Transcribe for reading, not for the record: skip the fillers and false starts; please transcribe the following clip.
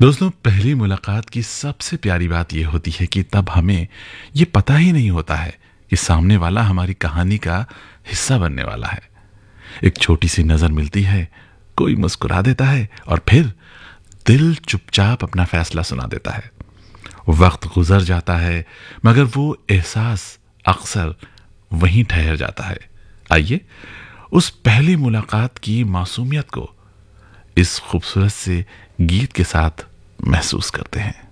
दोस्तों, पहली मुलाकात की सबसे प्यारी बात यह होती है कि तब हमें ये पता ही नहीं होता है कि सामने वाला हमारी कहानी का हिस्सा बनने वाला है। एक छोटी सी नजर मिलती है, कोई मुस्कुरा देता है और फिर दिल चुपचाप अपना फैसला सुना देता है। वक्त गुजर जाता है मगर वो एहसास अक्सर वहीं ठहर जाता है। आइए उस पहली मुलाकात की मासूमियत को इस खूबसूरत से गीत के साथ महसूस करते हैं।